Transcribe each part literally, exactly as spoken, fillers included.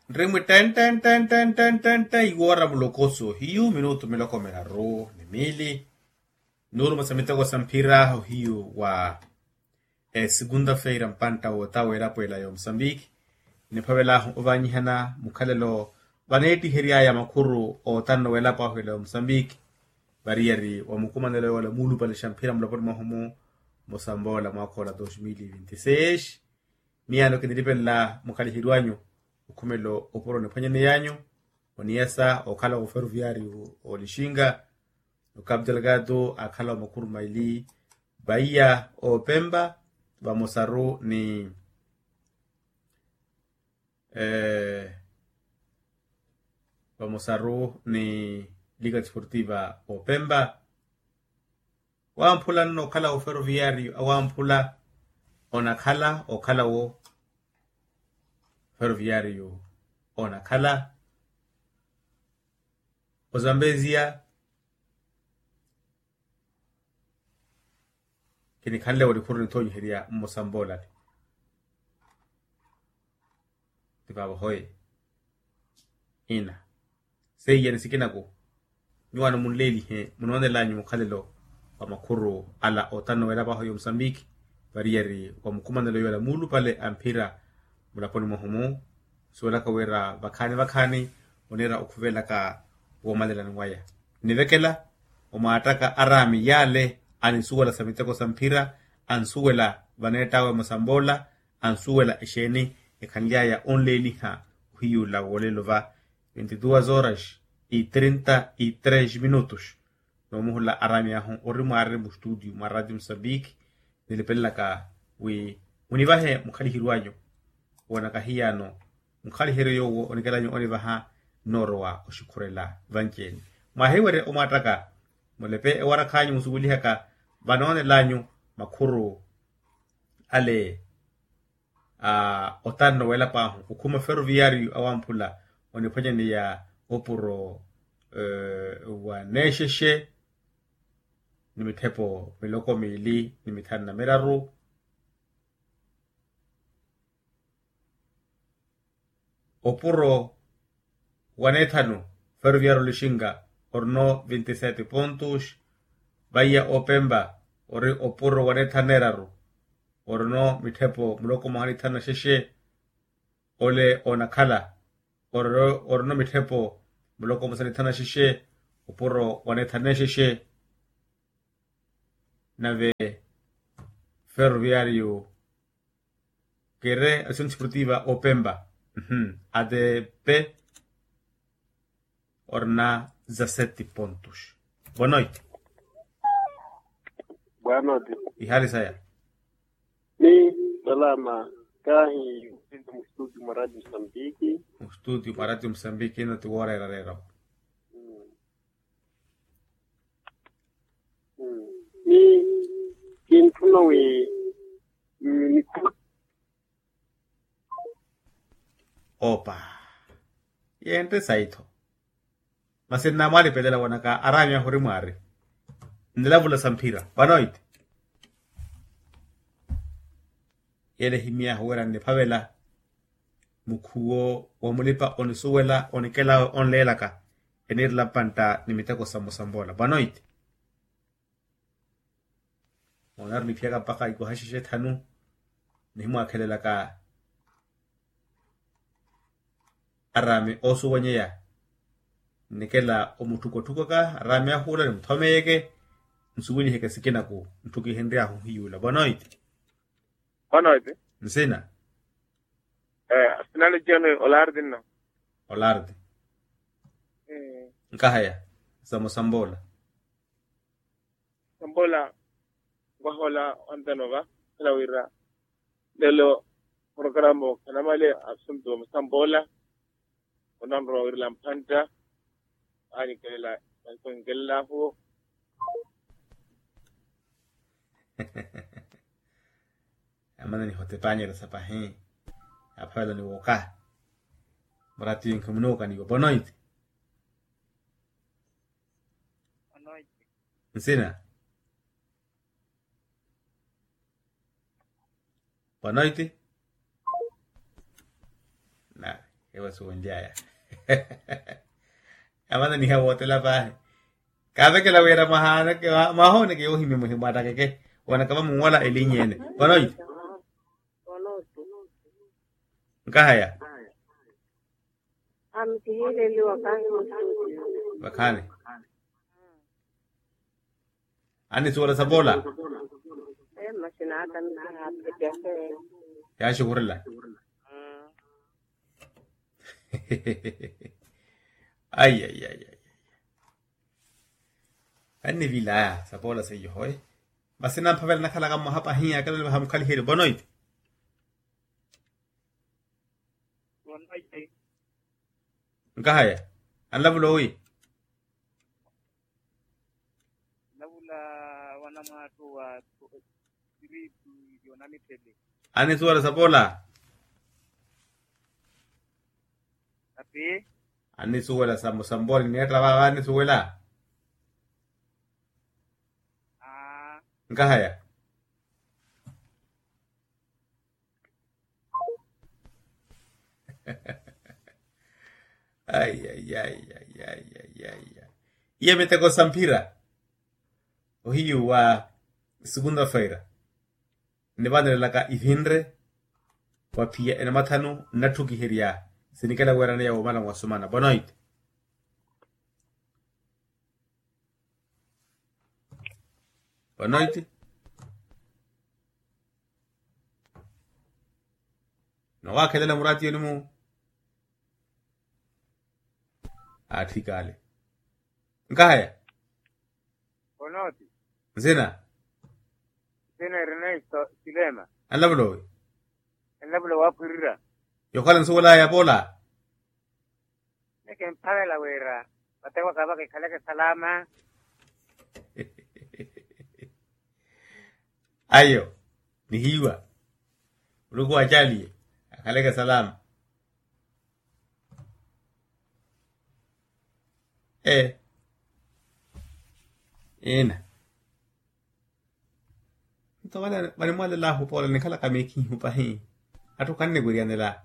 Remi ten ten ten ten ten ten ten igora mlokoso hiu minuto miloko megaro ni mili nuru masamita ko sampira ho hiu wa e segunda-feira mpanta o tawe rapo ila yo Mozambique ni pavela ovanyihana mukhalelo vaneti heria ya makuru o tanno wela pa ho ila Mozambique barieri wa mukumanelo wala mulu pale shampira mlopor mahomo Mosambola mwaka wa dois mil e vinte e seis miano kinilipela mukali hirwanyo ukumelo oporo ne panyane yanyo oniesa okala o ferroviário o Lishinga o Cabo Delgado akala o makuru maili Bahia o Pemba Bamosaro ni eh Bamosaro ni Liga Desportiva o Pemba wampula no kala o ferroviário wampula onakala o kala o ferroviário onakala o Zambezia kini kalle wadi kurni toji heria Mosambola tibaba hoye ina sei yani sikina ko nywana mun leli he mun wonde lanyu mo kalelo wa makuru ala otano wela ba hoyo Mozambique barieri wa mukumandelo yola mulu pale ampira mulaponi mohomo sola ka wera bakani bakani onera ukuvela ka wo malela nwaya nivekela o maataka arami yale anisuwela samiteko sampira ansuwela vaneta wa Mosambola ansuwela isheni ekanjaya onleli ha hiyo la wolelova veintidós horas e trinta e três minutos no muhula arami ahon orimu arre mu studio ma radio Mozambique nilepela ka we univahe mukhali hirwanyo wana kahiyano mukhali hero wo onikelanyo onivaha norwa oshukurela vankeni mahewere omataka molepe ewara kanyu musubuli haka banone lanyu makuru ale a uh, otano wela pa ukuma ferroviário awampula oniponyane ya opuro uh, wa nesheshe nimitepo miloko mili nimitana meraru opuro wanetano ferroviário Lishinga orno veinte e sete pontos Bahia o Pemba ore opuro wanetaneraru orno mitepo mloko mahali tana sheshe ole onakala orno orno mitepo mloko masani tana sheshe opuro wanetane sheshe nave ferroviário Quere Ação Desportiva o Pemba uhum. A D P orna dezessete pontos. Boa noite. Boa noite. E hali saya? Ni salama kahi no estúdio ma Radio Mozambique. O estúdio ma Radio Mozambique no te ora era era. Ni kin tunawi ni Opa. Yente saito. Masina mali pedela wanaka aramia horimare. Ndilavula sampira. Banoit. Yele himia huwera ni pavela. Mukuo wamulipa onisuwela onikela onlelaka. Enir la panta nimiteko sa Mosambola. Banoit. Monar ni piaga paka iko hashishe tanu. Nihimu akelela ka arame osu wanyeya. Nikela omutuko tuko ka arame ahula ni mtomeyeke. Nsuwili heke sikina ku mtuki henry ahu hiyula. Banoit. Banoit. Nsina. Eh, asinale jano olardi no. Olardi. Eh. Nkahaya. Sa Mosambola. Mosambola. Wahola antanova. Kalawira. Delo programo kanamale asunto Mosambola. Onan ro irlam panta. Ani kela. Alkon gella ho. Amana ni hotepanya la sapahin. Apala ni woka. Marati yung kumunoka ni Bonoit. Bonoit. Nsina. Bonoit. Na. Ewa suwendia ya. Amana ni hawa wote la bahe. Kada ke la wera mahana ke mahone ke yohi me mata ke ke wana kama mwala elinyene. Bonoi. Ngahaya. Amtihile li wakani wakani. Ani suara sabola. Eh mashina hata mtihile. Ya shukurla. Ay ay ay ay. Ani vila sabola se yohoy. Basi na pavel nakala kama hapa hiya kala hamkali hiri bonoit. Bonoit. Ngahaya. An labulo wi. Labula wana matu wa siritu yonani tele. Ani suara sabola. Tapi Ani suara sambo sambol ni trabaja ani suela. ah Ngahaya. Ay ay ay ay ay ay ay. Iye mete ko sampira. O hiyo wa segunda feira. Ne bande la ka ihinre. Wa pia ena matano natuki heria. Sinikala werane ya umana wasumana. Bonoit. Bonoit. No wa kele la murati yonimu. Atikale. Ngahaya. Bonoti. Zena. Zena Ernesto Silema. Anlabulo. Labula wapurira. Yokala nsuwala ya bola. Neke mpale la wera. Watewa kaba ke kaleke salama. Ayo. Ni hiwa. Urugu ajali. Kaleke salama. Eh. Ena. Ito wala wala mwala la hupola nikala kameki hupahi. Atu kanne guriane la.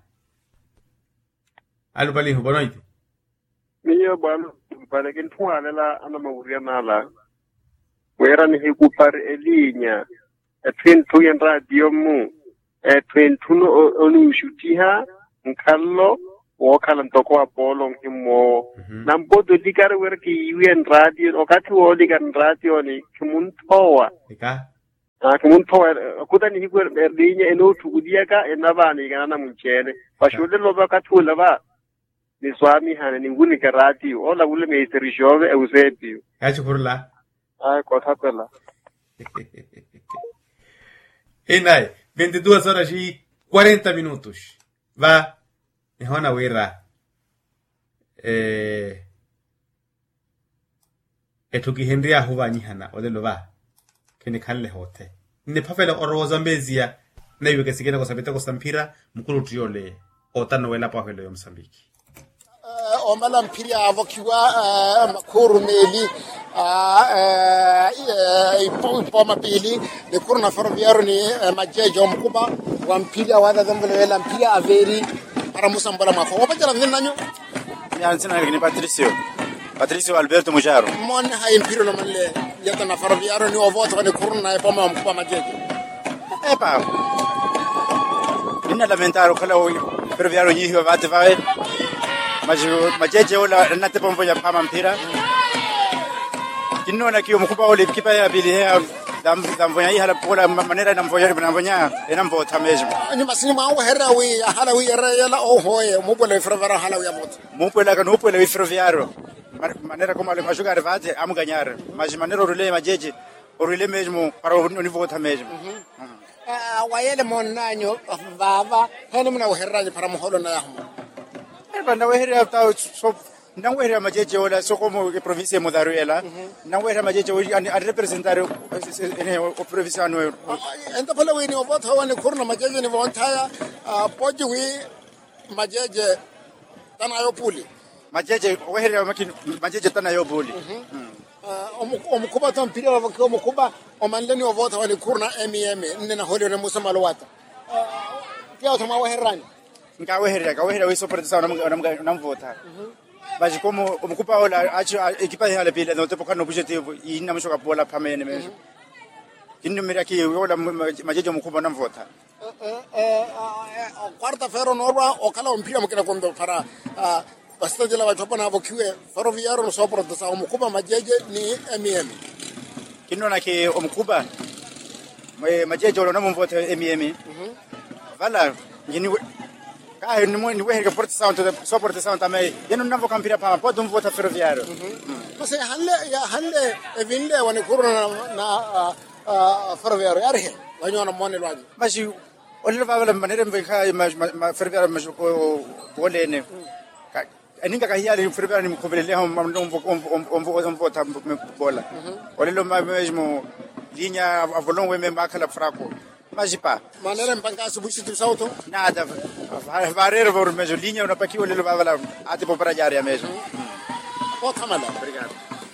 Alu bali huponoiti. Niyo bwana mpale kintuane la ana mawuriana la. Wera ni hikupar elinya. E twentu yen radio mu. E twentu no onu shutiha nkallo wakala ntoko wa bolo nkimo. Nambodo digare wera ki yen radio wakati wo digare radio ni kimuntowa. Ika? Ah kimuntowa kudani hikwer elinya eno tugudiaka enabani kana munchene. Bashule loba katula ba. Ni swami hana ni nguni ka radio ola wule me iterishove e usepi. Ya chukurla. Ah kwa tapela. Enai, veintidós horas e quarenta minutos. Va, e hona wera. Eh, etuki henria huwa nyihana, odelo va. Kene kanle hote. Ne pafela oro Zambezia, na iwe kesigena kwa sabita kwa stampira, mkulu tuyole, otano wela pafela yo Msambiki. O mala mpiri avokiwa makuru meli a ipo ipo mapili le kurna ferroviario ni majejo mkuba wa mpiri awada zambele la mpiri averi para musambala mafo wapajala vinanyo ya sina ni Patricio Patricio Alberto Mujaro mon hay mpiri no male yata na ferroviario ni ovoto ni kurna ipo mkuba majejo epa nina lamentaro kala ferroviario nyi hiyo vate vai majeje ola nate pombo ya pama mpira kinona kiyo mkuba ole kipa ya bili ya dam damvonya hala pola manera namvonya namvonya enamvo tamejo ni masini ma o hera wi hala wi era yala o hoye mupole ferroviario hala wi amot mupole ka nupole ferroviario manera como le majuga revate am ganhar mas manera orule majeje orule mesmo para o nível tamejo ah wayele monanyo baba hene mna o hera para moholo na yahmo Banda wehera ta so na wehera majeje ola so como que provincia Mudaruela na wehera majeje o a representar o provincia no enta pala weni o voto wani kurna majeje ni vontaya poji wi majeje tana yo puli majeje wehera makin majeje tana yo puli o mukuba tan pili o ko mukuba o manleni o voto wani kurna M M nne na hole musa malwata kia tama weherani Nkaweherera kaweherera wisoportisa namvota. Mas como como kupa ola acho equipa hala pila no te pokano objetivo ina mshoka bola pamene mesho. Kinno mira ki ola majeje mkuba namvota. Quarta-feira norwa okala ompira mukina kondo para bastante la watu na vokiwe Ferroviário no soportisa mkuba majeje ni M M. Kinno na ki omkuba majeje ola namvota M M. Vala ngini Ah, ni mo ni wehe porta sound so porta sound tamai. Yenu navo kampira pa pode um vota Ferroviário. Mas halle ya halle evinde wani kuruna na Ferroviário arhe. Wanyo na mone lwaji. Mas olha vala maneira mveka ma Ferroviário mas ko bolene. Aninga kahiyali Ferroviário ni mkobelele hom um um vota bola. Olha lo mesmo linha a volume mesmo aquela fraco. Mas pá, maneira mpanga substituir salto? Nada. Varrer por mesmo linha una paqui olha leva lá a tipo para a área mesmo. Pode chamar lá. Obrigado.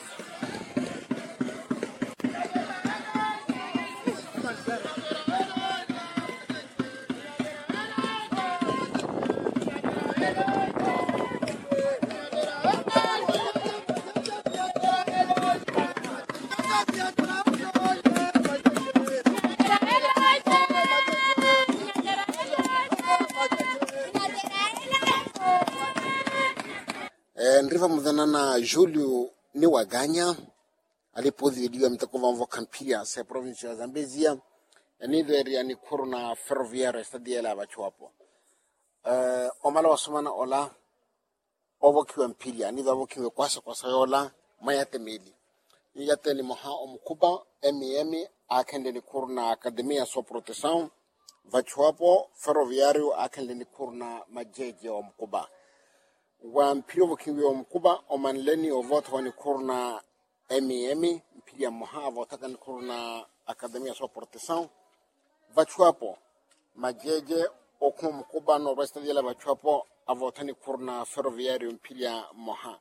Ndriva mudhanana Júlio Niwaganya alipodhiliwa mtakova mvo kampia sa provinsi ya Zambezia nidheri ya ni kuruna Ferroviário estadia la bachuapo uh, omala wasumana ola ovokiwa mpilia nidha ovokiwa kwasa kwasa yola mayate mili niyate ni moha omkuba M M akende ni kuruna Academia so proteção bachuapo Ferroviário akende ni kuruna majeje omkuba wa mpira vokiwi omkuba omanleni ovota wani kurna M M mpira moha vota ni kurna Academia so proteção vachuapo majeje okum mkuba no resta dela vachuapo avota ni kurna Ferroviário mpira moha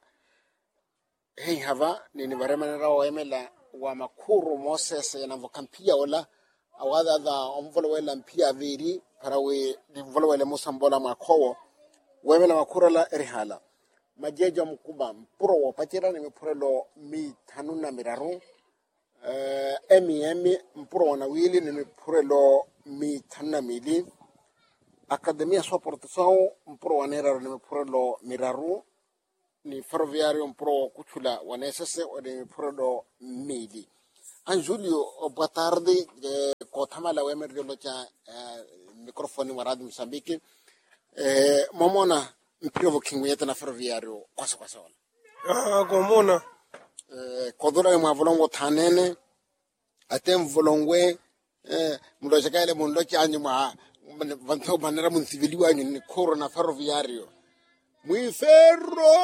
hei hava nini varemana rao emela wa makuru Moses na vokampia ola awada da omvolo wela mpira viri parawe divolo wele musambola makowo wemela makura la erihala majeja mkuba mpuro wapatira ni mpurelo mi tanuna miraru uh, M M mpuro wanawili ni mpurelo mi tanuna mili Academia so proteção mpuro wanera ni mpurelo miraru ni Ferroviário mpuro kuchula wanesese ni mpurelo mili Anjulio boa tarde eh, kotamala wemerlo cha eh, microfone waradi Msambiki eh, momona mpiro kingu yeta na Ferroviário kwasa kwasa wala ah komona eh kodora mwa volongo tanene atem volongwe eh mundo chakale mundo chanyi mwa vanto banera mun civili wanyu ni corona Ferroviário mwi ferro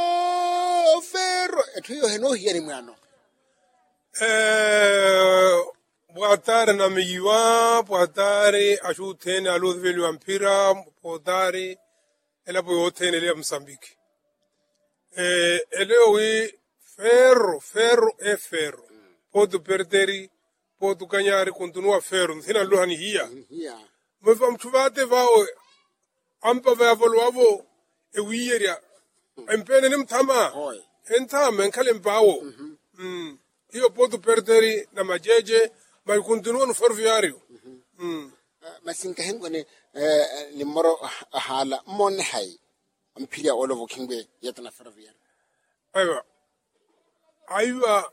ferro etuyo heno hieri mwano eh boa tarde na miwa boa tarde ajutene a luz velho ampira boa tarde ela boa tarde ele Moçambique eh ele oi ferro ferro é ferro pode perder pode ganhar continua ferro sina lohani hia hia mas vamos chuvate vao ampa vai evoluavo e wiyeria empene nim tama Oi. entama enkalem bawo mm io posso perdere na majeje ma continuo no Ferroviário mm masinka hengo ne eh limoro hala mon hay ampiria olovo kingbe yetna Ferroviário aiwa aiwa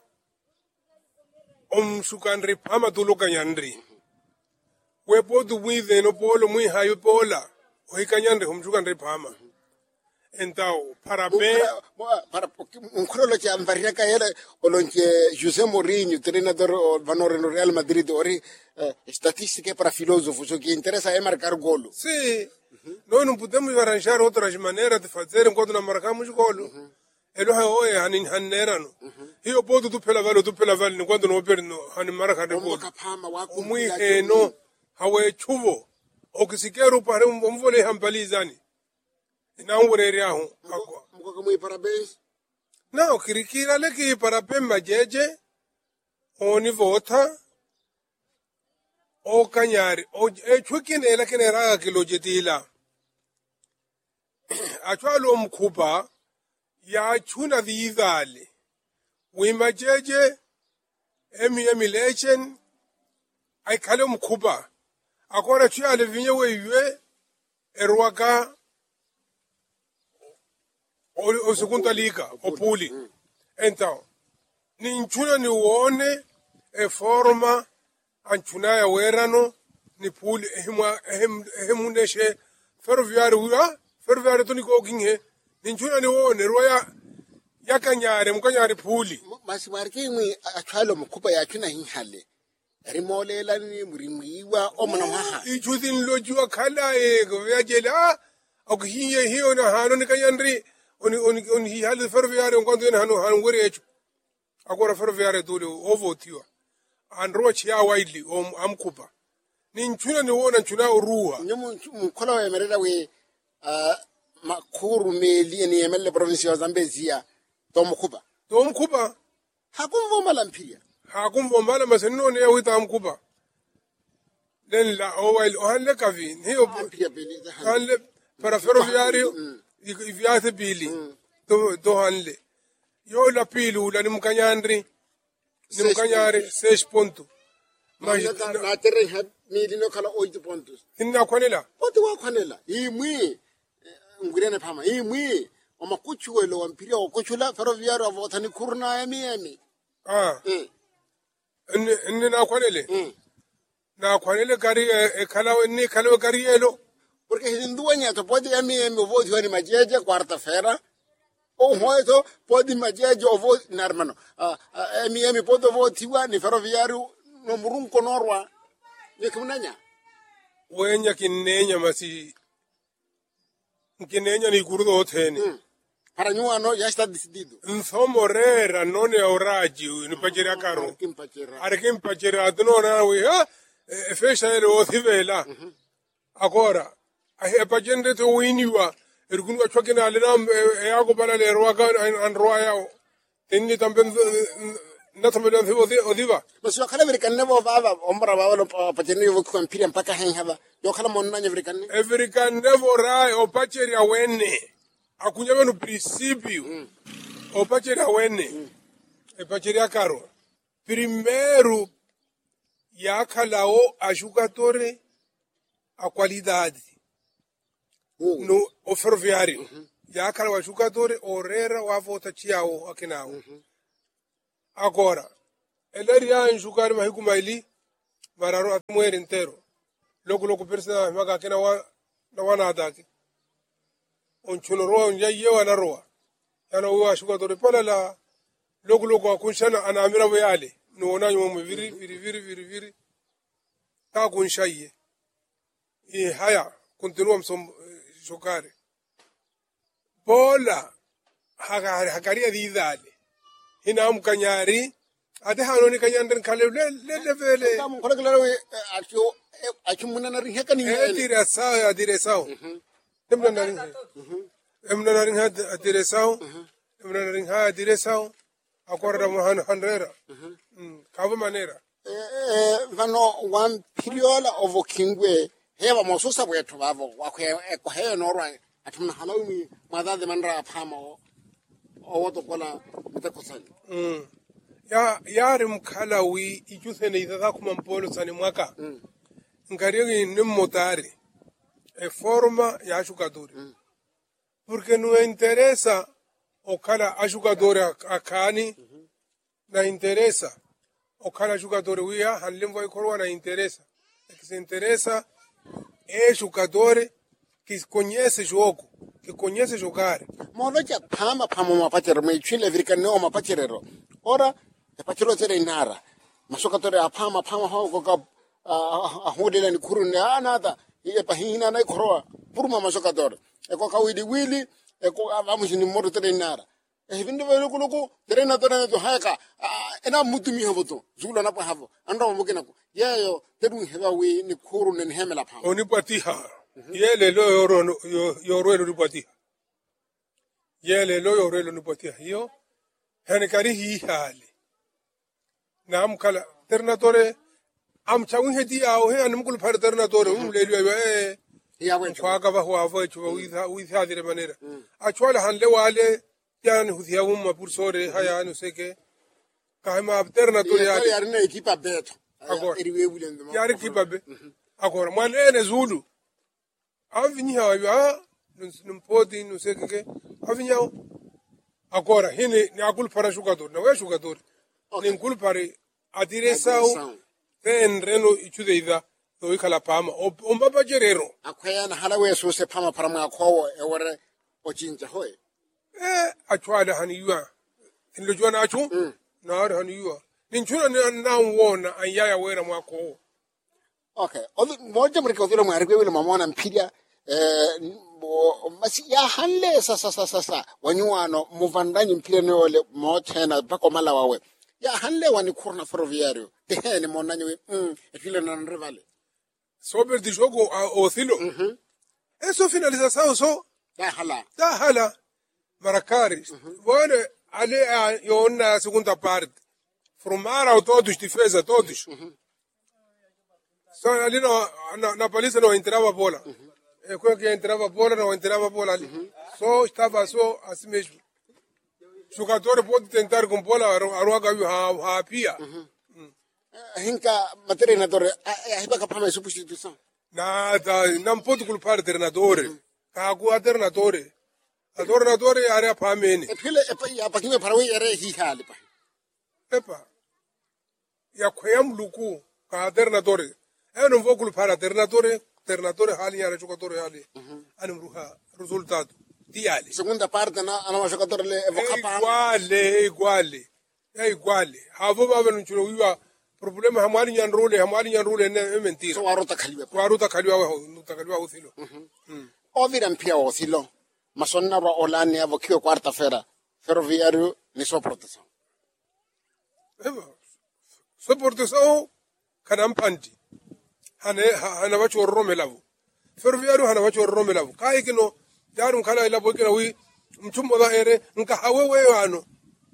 om sukandri pama tulo kanyandri we podo withe no polo mui hayo pola o ikanyandri om sukandri pama então parabéns para un crollo che amvaria caere olonche José Mourinho treinador vanore no Real Madrid ori eh, statistiche para filosofo so que interessa é marcar golo sim nós não podemos arranjar outras maneiras de fazer enquanto não marcamos golo elo ha oe hanin hanerano io podo tu pela vale tu pela vale enquanto não perno hanin marca de golo o mui no hawe chuvo o que se quero para um bom vole hampalizani não ureria hu agora mko muy parabéns não kirikira leki parabéns majeje oni vota o kanyari o e chukin ela kenera kilojetila achwalo mkhuba ya chuna dhidhale wima jeje emi emi lechen ai kale mkhuba akora chwale vinye wewe erwaka o, o segunda liga o puli então ni chuna ni uone e forma anchuna ya werano ni puli ehima ehem ehemuneshe ferroviário uya ferroviário tuni ko kinge ninchuna ni wone roya yakanyare mukanyare puli masimarike ngwe achwalo mkhuba ya chuna hinhale rimolela ni murimwiwa omona maha ichuthin lojua khala e go yajela okuhiye hiyo na hano ni kanyandri oni oni oni hi hal ferroviário ngondo na hano hano ngore echu agora ferroviário dole ovotiwa andro chia widely om amkhuba ninchuna ni wona nchuna uruwa nyomu mkhola wa emerela we uh, makhuru meli ni emele province ya Zambezia to mkhuba to mkhuba hakumvoma lamphia hakumvoma maseno ne wita mkhuba len la oil ohanle kavin hiyo hanle para ferroviario iviate bili to to hanle yo la pilu la nimkanyandri nimkanyare seis ponto mas na terre ha mili no kala oito pontos inna kwanela oti wa kwanela imwi ngurene phama imwi omakuchuelo wampiria okuchula ferroviario avothani kurna emi emi ah eh enne na kwanele na kwanele kari e kala ni kala kari elo porque hinduanya to pode emi emi voti wani majeje quarta-feira o hoito pode majeje o voti narmano emi emi pode voti wani ferroviario no murunko norwa nikunanya wenya kinenya masi kinenya ni kurdo otheni para nyuano ya está decidido nsomorera none oraji ni pajera karo arkim pajera adno na we ha fecha ele othivela agora a pajende to winiwa ergunu achokina lena yago bala le roga an roya tenni tamben natamela odiva mas yo kala american nevo baba ombra baba pajeni vo kwampiria mpaka hen hava yo kala monna african african nevo rai o pajeri awene akunyama no princípio mm. o pachera wene mm. e pachera caro primeiro ya kalao a jogador a qualidade uh. no o ferroviário uh -huh. ya kalao a jogador orera o avota tiao akinao uh -huh. agora ele ia jogar mais com ele mararo atmoer inteiro logo logo persona maga kena wa na wana aqui on chunoro ya yewa na roa yana wa shuka to pala la logo logo akunshana ana amira yale no na nyumo viri viri viri viri viri ta kunshaye e haya continuamos jogare bola haga hagaria didale hina mkanyari ate hano ni kanyandren kale le le vele kam kola kala we acho achumuna na riheka ni e dire sa dire sa Emna naring ha, emna naring ha direção, emna naring ha direção, agora mo han hanrera, kava maneira. Eh, vano one period of kingwe, heva mo susa bwetu bavo, wakwe eko he no right, atumna halawi madha de manra phama o woto kola mutakosani. Mm. Ya yare mkhalawi ijuthe ne idha kuma mpolo sani mwaka. Ngariyo ni motari. E forma ya jogador mm. porque não interessa o cara a jogador akani mm -hmm. na interessa o cara jogador uia halim vai corona na interessa é que se interessa é jogador que conhece jogo que conhece jogar moloja phama phama mapachero mechile africano mapachero ora e pachero tere nara masokatore aphama phama ho ka a hodela ni kurune anada e pahina na ikoroa puruma masokador e ko kawidi wili e ko avamushi ni moto trenara e hivinde velo kuloko trena trena to haka ena mutumi haboto zula na pa havo ando mukena ko yeyo tedu heba we ni khuru ne hemela pha oni patiha yele lo yoro yoro lo patiha yele lo yoro lo patiha yo hani kari hi hali nam kala ternatore am chawun hedi ao he anum kul par ternatore um le le ya wecho kwa ka ba ho avo chu wi tha wi tha dire manera a chwala han le wale yan hu thia umma pur sore haya no seke ka ma abterna to ya ya rina ekipa beto Agora. eriwe bulendo ya ri kibabe agora mwanene zulu avinyi hawa num podi no seke avinyi agora hini ni akul para jogador não é jogador nem kul pare adireção ten reno ichudeida do ikala pama o mbaba jerero akwaya na halawe so se pama para ma kowo e wore o jinja hoye eh achwala hani yua inlo jwana achu na har hani yua nin chuna ni na wona anyaya wera ma ko okay odo moja mrike odilo mwarikwe wile mamona mpidia eh bo masi ya hanle sasa sasa sasa wanyuano muvandanyi mpile ne ole motena bako mala wawe ya hanle wani kurna ferroviario tehene monanyi we mm efile na rivale sober di jogo o thilo mhm eso finalização so da hala da hala maracari vole ale yona segunda parte formar todos defesa todos só ali na na polícia não entrava a bola é quando que entrava a bola não entrava a bola ali só estava só assim mesmo jogador pode tentar com bola aruaga ha ha pia hinka materinador hiba kapama substituição nada não pode culpar o treinador cago o treinador o treinador é área para mim efile ya pakime parawi ere hi hali pa epa ya kwem luku ka treinador eu não vou culpar o treinador treinador hali ya jogador hali ani mruha resultado diali segunda parte na ana jogador le evoca pa iguale iguale é iguale havo baba no chulo wiwa problema hamari nyan role hamari nyan role ne mentira so warota khaliwe waruta khaliwa wa nuta khaliwa uthilo ovira mpia uthilo masonna ro olani avokiwe quarta feira ferroviario ni sua proteção eba sua proteção kanam panti hane hana wacho romelavu ferroviario hana wacho romelavu kai kino darum kala ila bokira wi mchumbo da ere nka hawewe wano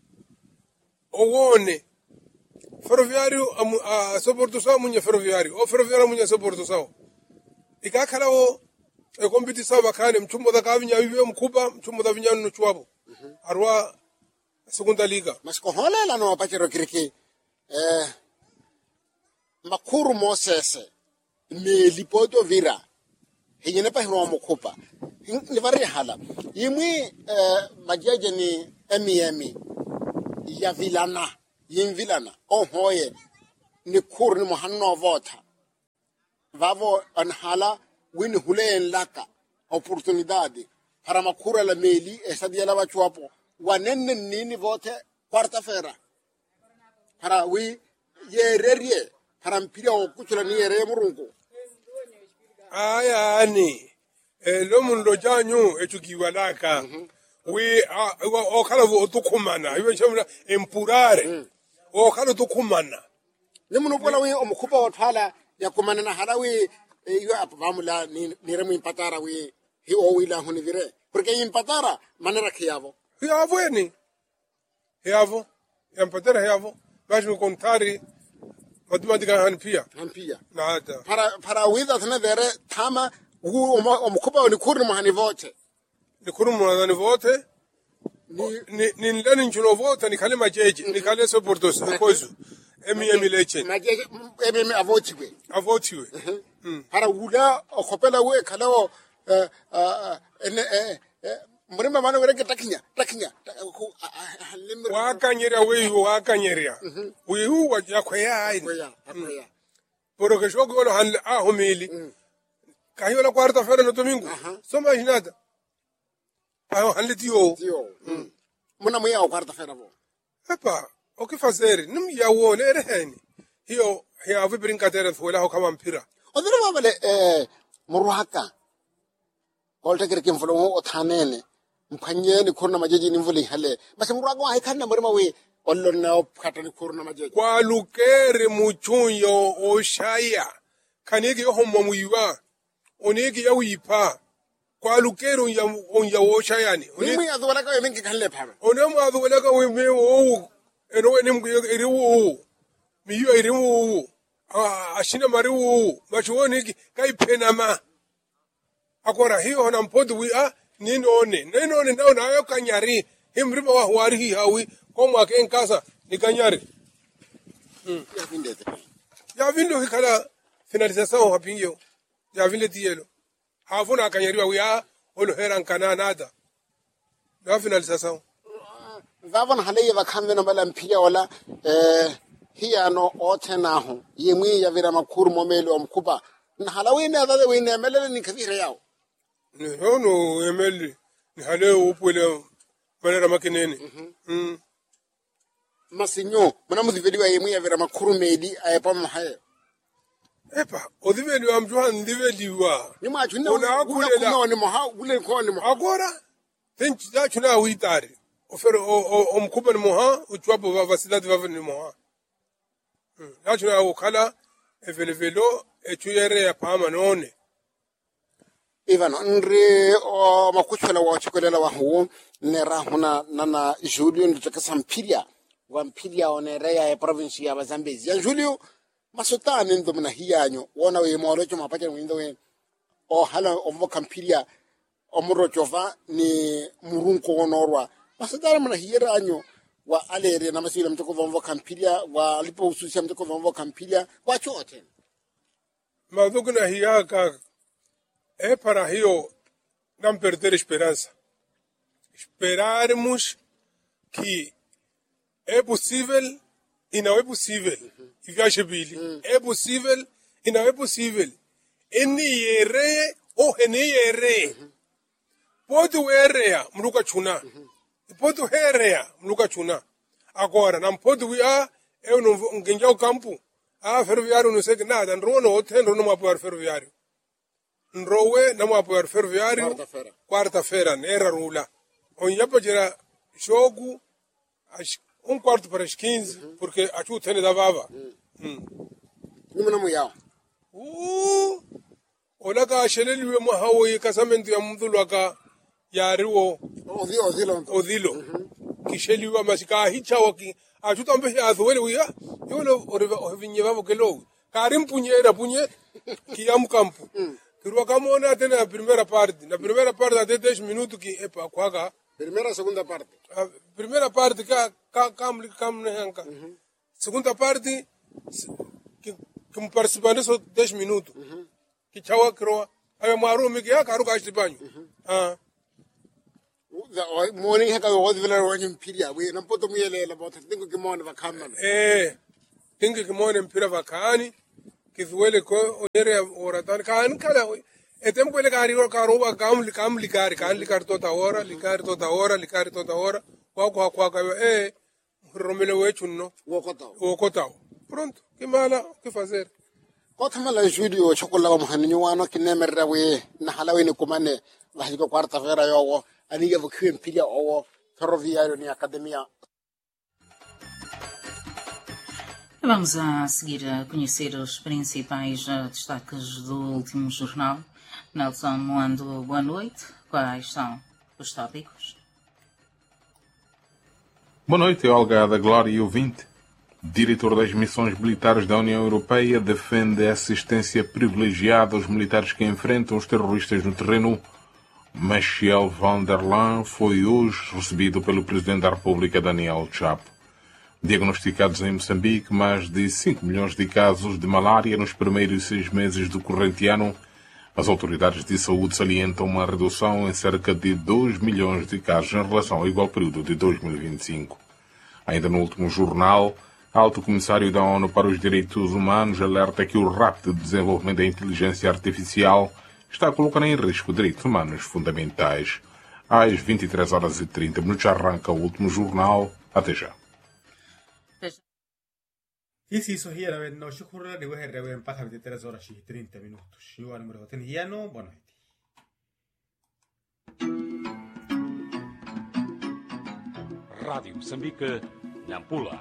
owone ferroviario a soportação munha ferroviario o ferroviario munha soportação ikakhala o e competição bakane mchumbo da kavinya vive mkuba mchumbo da vinyano no chwabo arwa segunda liga mas ko holela no pachero kiriki eh makuru mosese me lipoto vira hiyene pa hiro mkupa ni vari hala yimwe eh majaje ni emi ya vilana yin vilana o hoye ni kur ni mohanno vota vavo an hala win hulen laka oportunidade para makura la meli esa dia la bachuapo wanenne nini vote quarta feira para wi yererie para mpira o kuchula ni yere murungu aya ani e lomundo janyu etukiwalaka we o kala vo tukumana iwe chamla empurare o kala tukumana ni muno bola we o mukhupa o thala ya kumana na hala we iwe apamula ni ni remu impatara we hi o wila huni vire porque impatara manera khiavo hiavo eni hiavo empatara hiavo bashi kontari matematika hanpia hampia nada para para wida thana vere thama o mukhupa ni kurni mahani vote ni kurumu na vote ni ni ndani nchulo vote ni kale majeje ni kale soportos kozu emi emi leche majeje emi emi avoti we avoti we para wula okopela we kalawo eh eh murima mano were takinya takinya wa kanyera we wa kanyera we hu wa yakhya ai pero que jogo lo han a homili caiu la quarta feira no domingo só mais nada ah han letio muna muya o quarta feira vo epa o que fazer não ia o ne reheni hiyo hiya ave brincadeira foi lá o kama mpira odiro babale eh muruhaka kolta kirke mfulo o thanene mphanyeni khurna majeji ni mvuli hale bas muruhaka wa ikhanna murima we ollo na khatani khurna majeji kwa lukere muchunyo o shaya kanege yo homo muyiwa onege ya wipa kwa lukere on ya on ya o shaya ni onege adwala ka emenke khalle phama onemo adwala ka we me o eno we nim ere wo mi yo ere wo ah ashina mari wo machoni kai penama Agora hiyo na mpodu wi a ninone ninone na na yo kanyari himriba wa wari hi hawi como aqui em casa ni kanyari ya vinde ya vindo kala finalização rapinho ya vinde tielo havuna kanyari wa ya olo heran kana nada ya finalização vavan hale va khamve no bala mphiya wala eh hiya no othena ho yemi ya vira makhuru momelo omkhuba nahala wena dade wena emelele ni khavire yao no no emeli ni hale upule manera makinene mm masinyo mana mudiveli wa yemi ya vira makhuru medi ayepa mahaye epa odiveli wa mjua ndiveli wa ni ma chuna una kulela kuna ni moha kule ko ni moha agora tenchi da chuna witari ofero omkuba ni moha uchwapo va vasidade va ni moha ya chuna ukala evelevelo etuyere ya pama none Ivan nre o makuchela wa chikolela wa huo nera huna nana Julio nditaka sampiria wa mpiria onere ya province ya Zambezi ya Julio masotani ndo mna hiyanyo wona we morocho mapacha mwindo we o hala ombo kampiria omurojova ni murunko wonorwa masotani mna hiyanyo wa alere na masila mtoko vombo kampiria wa lipo ususia mtoko vombo kampiria wa chote madugna hiyaka é para rio não perder esperança. Esperarmos que é possível e não é possível. E viaje bili. É possível e não é possível. E nem erre ou nem erre. Pode erre, mluka chuna. Pode erre, mluka chuna. Agora, não pode ir, eu não vou ganhar o campo. Ah, ferroviário não sei que nada. Não, não, não, não apoiar ferroviário. Nrowe na apoiar ferroviário quarta-feira era rula on yapa jira jogo um quarto para as quinze porque a tu tene da vava nimo na muyao uh ola ka sheleli we mahawi casamento ya mdulu aka yariwo odilo odilo odilo kisheli wa masika hicha waki a tu tambe ya thwele wi ya yolo o vinye vavo kelo karim punyera punye kiyam campo Kirua kamona tena na primeira parte. Na primeira parte até dez minutos que epa kwaga. Primeira segunda parte. A primeira parte ka ka kam kam nehanka. Segunda parte que que me participando só dez minutos. Que chawa kirua. Ayo maru mi que akaru ka banho. Ah. Morning haka wodi vela wani mpiria we na poto muyele la bota tingo ke mona vakama. Eh. Tingo ke mona mpira vakani. Que duele ko ere oratan kan kala etem ko le gari ro karo ba kam kam likar kan likar to ta ora likar to ta ora likar to ta ora kwa kwa kwa ka e romelo we chunno wo kota wo kota pronto que mala que fazer kota mala judio chokola ba muhanni wano kinemerra we na halawe ne kumane la hiko quarta vera yowo ani ya vukwe mpilia owo ferroviário ni academia. Vamos a seguir a conhecer os principais destaques do último jornal. Nelson Moando, boa noite. Quais são os tópicos? Boa noite, Olga da Glória e ouvinte. Diretor das missões militares da União Europeia defende a assistência privilegiada aos militares que enfrentam os terroristas no terreno. Michel van der Leyen foi hoje recebido pelo Presidente da República, Daniel Chapo. Diagnosticados em Moçambique mais de cinco milhões de casos de malária nos primeiros seis meses do corrente ano, as autoridades de saúde salientam uma redução em cerca de dois milhões de casos em relação ao igual período de dois mil e vinte e cinco. Ainda no último jornal, Alto Comissário da ONU para os Direitos Humanos alerta que o rápido desenvolvimento da inteligência artificial está a colocar em risco direitos humanos fundamentais. Às vinte e três horas e trinta minutos arranca o último jornal. Até já. Isi hizo hira ven no shukura de weher de ven paja vinte e três horas e trinta minutos. Yo número ten hiano, boa noite. Rádio Moçambique, Nampula.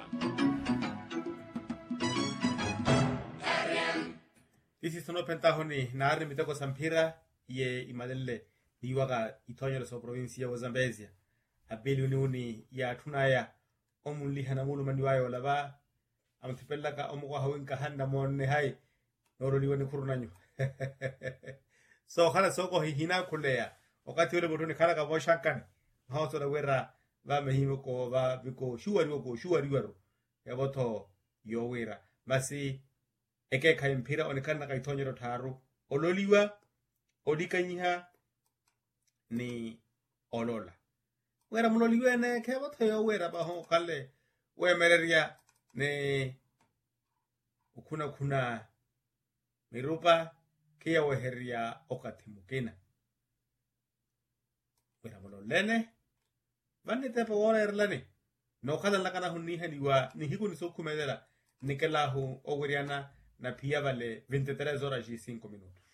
Isi sono pentahoni na arre mitako sampira ye imadelle iwaga itonyo so provincia wa Zambezia. Abeli uni uni ya tunaya omuli hana mulu mandiwayo laba amtipellaka omuko hawinka handa monne hay noro liwani kurunanyo so khala soko hihina kulea wakati ule mutuni khala ka boshakan ha so la wera va mehimo ko va biko shuari ko shuari waro ya boto yo wera masi eke kaimpira onekana ka itonyero taru ololiwa odikanyiha ni olola wera muloliwa ne ke boto yo wera ba ho kale we mereria ne ukuna kuna mirupa kia weheria okatimukina wera mulolene vani tepo wala erlani no kada la kana hunni haniwa ni hiku ni soku medela nikelahu oweriana na pia vale veintitrés horas y cinco minutos.